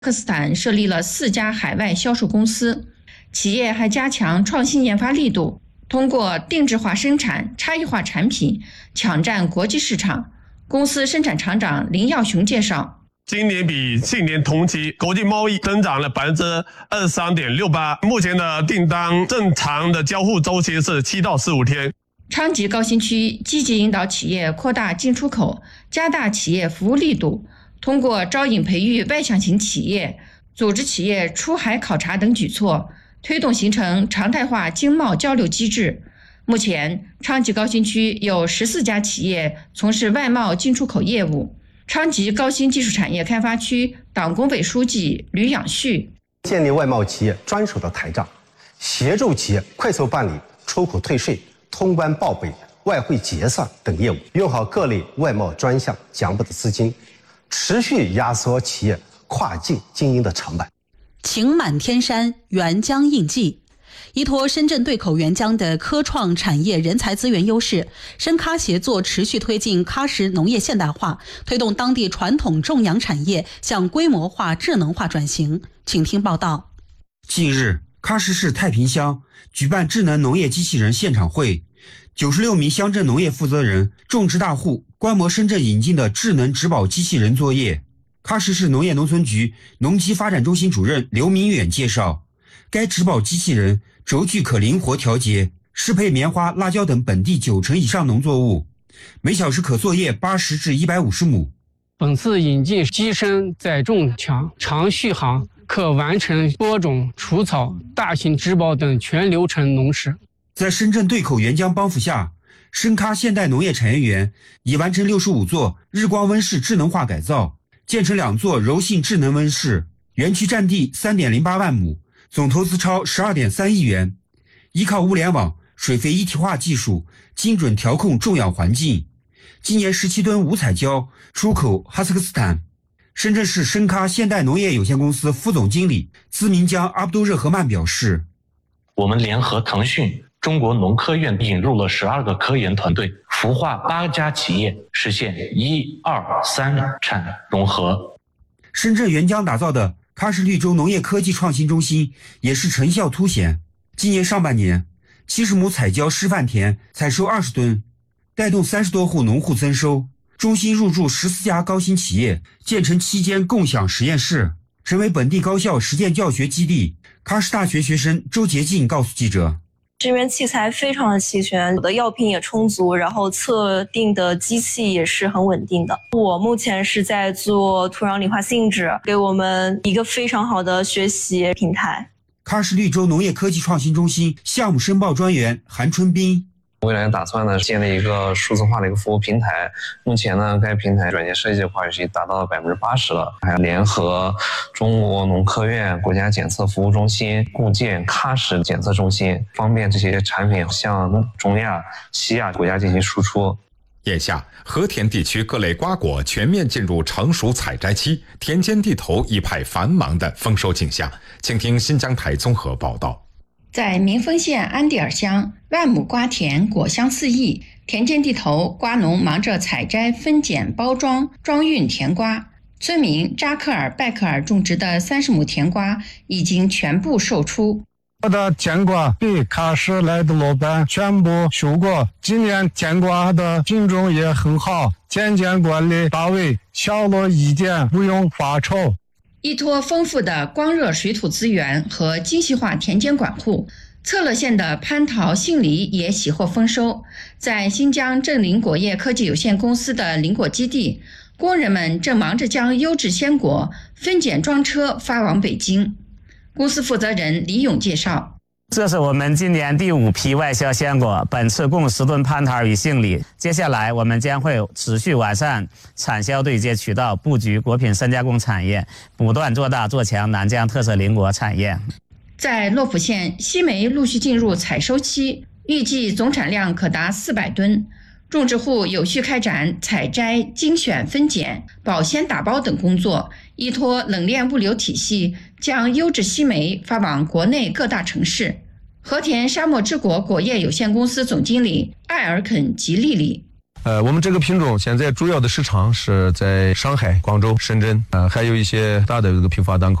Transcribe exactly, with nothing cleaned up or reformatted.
克斯坦设立了四家海外销售公司，企业还加强创新研发力度，通过定制化生产、差异化产品抢占国际市场。公司生产厂长林耀雄介绍， 今年比去年同期国际贸易增长了 百分之二十三点六八， 目前的订单正常的交付周期是七到十五天。 昌吉高新区积极引导企业扩大进出口，加大企业服务力度，通过招引培育外向型企业，组织企业出海考察等举措，推动形成常态化经贸交流机制。目前，昌吉高新区有十四家企业从事外贸进出口业务。昌吉高新技术产业开发区党工委书记吕养旭， 建立外贸企业专属的台账，协助企业快速办理出口退税、通关报备、外汇结算等业务，用好各类外贸专项奖补的资金，持续压缩企业跨境经营的成本。 晴满天山，沅江映迹。依托深圳对口沅江的科创产业人才资源优势，深咖协作持续推进喀什农业现代化，推动当地传统种养产业向规模化、智能化转型。请听报道。 近日，喀什市太平乡举办智能农业机器人现场会，九十六名乡镇农业负责人、种植大户观摩深圳引进的智能植保机器人作业。喀什市农业农村局农机发展中心主任刘明远介绍，该植保机器人轴距可灵活调节，适配棉花、辣椒等本地九成以上农作物，每小时可作业八十至一百五十亩。 本次引进机身载重强、长续航，可完成播种、除草、大型植保等全流程农事。 在深圳对口沅江帮扶下，深咖现代农业产业园已完成六十五座日光温室智能化改造，建成两座柔性智能温室，园区占地 三点零八万亩，总投资超 十二点三亿元，依靠物联网、水肥一体化技术，精准调控种养环境。今年十七吨无彩胶出口哈萨克斯坦。深圳市深咖现代农业有限公司副总经理兹明江阿卜杜热合曼表示， 我们联合腾讯、中国农科院引入了十二个科研团队，孵化八家企业，实现一二三产融合。 深圳沅江打造的喀什绿洲农业科技创新中心也是成效凸显。今年上半年，七十亩彩椒示范田采收二十吨，带动三十多户农户增收。中心入驻十四家高新企业，建成七间共享实验室，成为本地高校实践教学基地。喀什大学学生周洁静告诉记者， 这边器材非常的齐全，我的药品也充足，然后测定的机器也是很稳定的。我目前是在做土壤理化性质，给我们一个非常好的学习平台。 喀什绿洲农业科技创新中心项目申报专员韩春斌， 未来打算呢建立一个数字化的一个服务平台，目前呢该平台软件设计化已经达到了百分之八十了，还要联合中国农科院国家检测服务中心构建喀什检测中心，方便这些产品向中亚、西亚国家进行输出。 眼下，和田地区各类瓜果全面进入成熟采摘期，田间地头一派繁忙的丰收景象。请听新疆台综合报道。 在民丰县安迪尔乡，万亩瓜田果香四溢，田间地头瓜农忙着采摘、分拣、包装、装运甜瓜。村民扎克尔·拜克尔种植的三十亩甜瓜已经全部售出。 我的甜瓜比喀什来的老板全部收过，今年甜瓜的品种也很好，田间管理到位，小了一点不用发愁。 依托丰富的光热水土资源和精细化田间管护，策勒县的蟠桃、杏梨也喜获丰收。在新疆正林果业科技有限公司的林果基地，工人们正忙着将优质鲜果分拣装车发往北京。公司负责人李勇介绍， 这是我们今年第五批外销鲜果，本次共十吨蟠桃与杏梨。接下来我们将会持续完善产销对接渠道，布局果品深加工产业，不断做大做强南疆特色林果产业。 在洛普县，西梅陆续进入采收期，预计总产量可达四百吨。种植户有序开展采摘、精选、分拣、保鲜打包等工作，依托冷链物流体系，将优质西梅发往国内各大城市。和田沙漠之果果业有限公司总经理艾尔肯吉丽丽， 呃，我们这个品种现在主要的市场是在上海、广州、深圳，呃，还有一些大的这个批发档口。